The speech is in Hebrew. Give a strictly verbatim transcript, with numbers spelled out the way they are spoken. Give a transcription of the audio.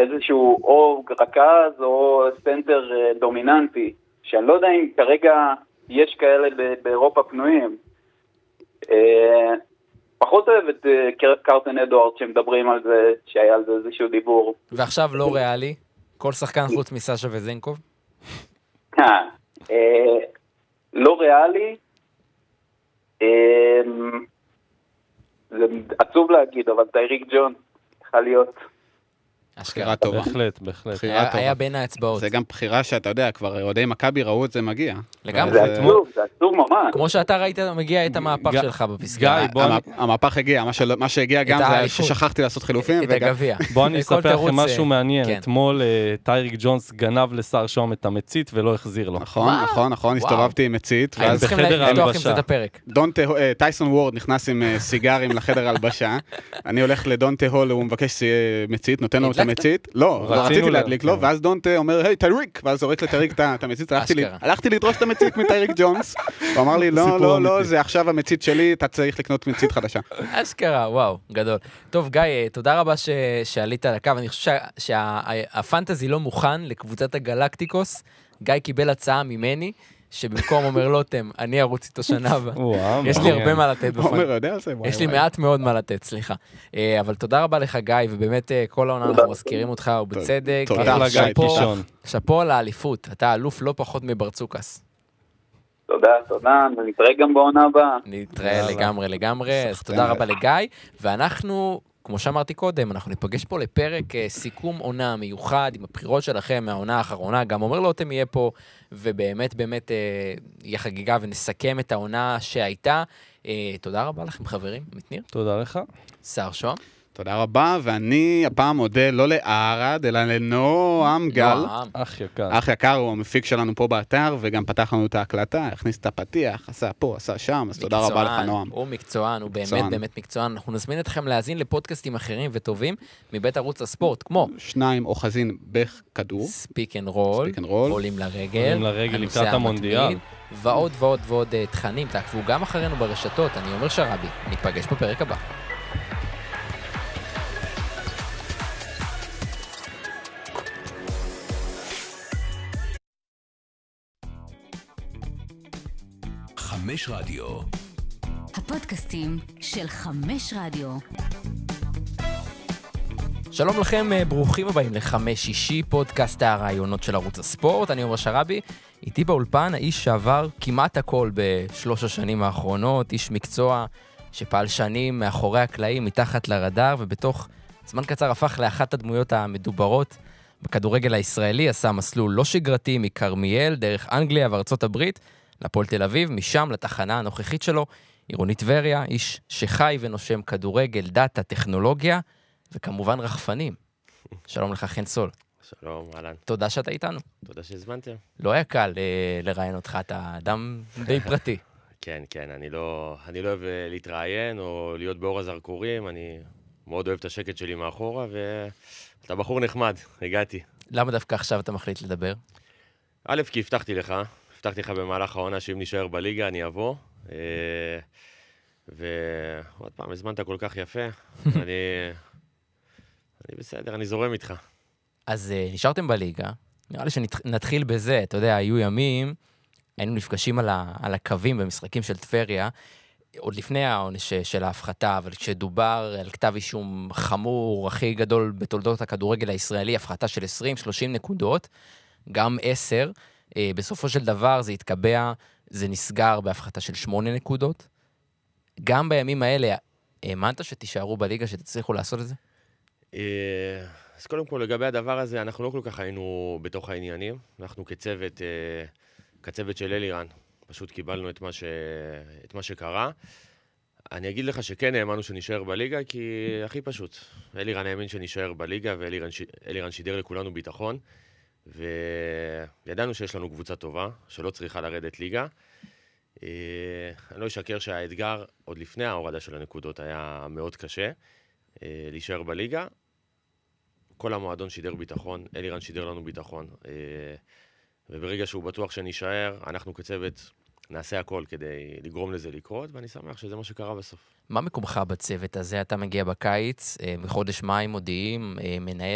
איזשהו או רכז או סנטר דומיננטי, שאני לא יודע אם כרגע יש כאלה באירופה פנויים. פחות אוהב את קרטן אדוארד שמדברים על זה, שהיה על זה איזשהו דיבור. ועכשיו לא ריאלי? כל שחקן חוץ מסשה וזנקוב? לא ריאלי. זה עצוב להגיד, אבל טייריק ג'ון יכול להיות. בחירה טובה. בהחלט, בהחלט. היה בין האצבעות. זה גם בחירה שאתה יודע, כבר אוהדי מכבי ראו את זה מגיע. לגמרי. זה עצוב, זה עצוב ממש. כמו שאתה ראית, מגיע את המהפך שלך בפסגה. המהפך הגיע, מה שהגיע גם זה ששכחתי לעשות חילופים. את הגביע. בוא אני אספר לכם משהו מעניין. אתמול טייריק ג'ונס גנב לשר שום את המצית ולא החזיר לו. נכון, נכון, נכון, הסתובבתי עם מצית. היינו צריכים לפתוח עם זה את הפרק. טייסון וורד נכנס עם סיגרים לחדר הלבשה. אני הולך לדונטה הול, הוא מבקש מצית, נותן לו את המצית. לא, רציתי להדליק לו, ואז דונטה אומר, היי, טייריק, ואז זורק לטייריק את המצית. הלכתי לדרוש את המצית מטייריק ג'ונס. הוא אמר לי, לא, לא, לא, זה עכשיו המצית שלי, אתה צריך לקנות מצית חדשה. אשכרה, וואו, גדול. טוב, גיא, תודה רבה שעלית על הקו. אני חושב שהפנטזי לא מוכן לקבוצת הגלקטיקוס. גיא קיבל הצעה ממני, שבמקום אומר לוטם, אני ארוץ איתו שנה הבאה. יש לי הרבה מה לתת בפנטזי. יש לי מעט מאוד מה לתת, סליחה. אבל תודה רבה לך, גיא, ובאמת כל העונה אנחנו מזכירים אותך, ובצדק. תודה לגיא קישון. שפו על האליפות, אתה אלוף לא פחות מברצוקס. תודה, תודה, ונתראה גם בעונה הבאה. נתראה לגמרי, לגמרי, אז תודה רבה לגיא, ואנחנו, כמו שאמרתי קודם, אנחנו ניפגש פה לפרק סיכום עונה מיוחד, עם הבחירות שלכם מהעונה האחרונה, גם אומר לו אתם יהיה פה, ובאמת באמת יהיה חגיגה, ונסכם את העונה שהייתה. תודה רבה לכם חברים, מתניר. תודה לך. שר שוהם. תודה רבה, ואני הפעם מודה לא לערד, אלא לנועם גל. אח יקר. אח יקר הוא המפיק שלנו פה באתר, וגם פתח לנו את ההקלטה, הכניס את הפתיח, עשה פה, עשה שם, אז תודה רבה לך נועם. הוא מקצוען, הוא באמת באמת מקצוען. אנחנו נזמין אתכם להאזין לפודקאסטים אחרים וטובים, מבית ערוץ הספורט, כמו שניים אוחזין בכדור. ספיק אנד רול. עולים לרגל. עולים לרגל לקראת המונדיאל. ועוד ועוד ועוד תכנים, תעקבו גם אחרינו ברשתות. אני אומר שרבי, ניפגש בפרק הבא. חמש רדיו. הפודקאסטים של חמש רדיו. שלום לכם, ברוכים הבאים לחמש שישי, פודקאסט הרעיונות של ערוץ הספורט. אני אומר שרבי, איתי באולפן האיש שעבר כמעט הכל בשלוש השנים האחרונות, איש מקצוע שפעל שנים מאחורי הקלעים, מתחת לרדאר, ובתוך זמן קצר הפך לאחת הדמויות המדוברות בכדורגל הישראלי, עשה מסלול לא שגרתי מקרמיאל, דרך אנגליה וארצות הברית, לפועל תל אביב, משם לתחנה הנוכחית שלו, עירוני טבריה, איש שחי ונושם כדורגל, דאטה, טכנולוגיה, וכמובן רחפנים. שלום לך חן סול. שלום, אהלן. תודה שאתה איתנו. תודה שהזמנתם. לא היה קל לראיין אותך, אתה אדם די פרטי. כן, כן, אני לא, אני לא אוהב להתראיין או להיות באור הזרקורים, אני מאוד אוהב את השקט שלי מאחורה, ואתה בחור נחמד, הגעתי. למה דווקא עכשיו אתה מחליט לדבר? א', כי הבטחתי לך, הבטחתי לך במהלך העונה שאם נשאר בליגה אני אבוא, ועוד פעם, הזמנת כל כך יפה, אני, אני בסדר, אני זורם איתך. אז נשארתם בליגה, נראה לי שנתחיל בזה, אתה יודע, היו ימים, היינו נפגשים על, ה, על הקווים במשחקים של טבריה, עוד לפני העונש של ההפחתה, אבל כשדובר על כתב אישום חמור, הכי גדול בתולדות הכדורגל הישראלי, הפחתה של עשרים שלושים נקודות, גם עשר, בסופו של דבר זה התקבע, זה נסגר בהפחתה של שמונה נקודות. גם בימים האלה, האמנת שתישארו בליגה, שתצליחו לעשות את זה? אז קודם כל, לגבי הדבר הזה, אנחנו לא כל כך היינו בתוך העניינים. אנחנו כצוות, כצוות של אלירן, פשוט קיבלנו את מה, ש... את מה שקרה. אני אגיד לך שכן האמנו שנשאר בליגה, כי הכי פשוט. אלירן האמין שנשאר בליגה, ואלירן ש... שידר לכולנו ביטחון. וידענו שיש לנו קבוצה טובה, שלא צריכה לרדת ליגה. אני לא אשקר שהאתגר, עוד לפני ההורדה של הנקודות, היה מאוד קשה. להישאר בליגה. כל המועדון שידר ביטחון, אלירן שידר לנו ביטחון. וברגע שהוא בטוח שנשאר, אנחנו כצוות נעשה הכל כדי לגרום לזה לקרות, ואני שמח שזה מה שקרה בסוף. מה מקומך בצוות הזה? אתה מגיע בקיץ, מחודש מאי מודיעים, מנהל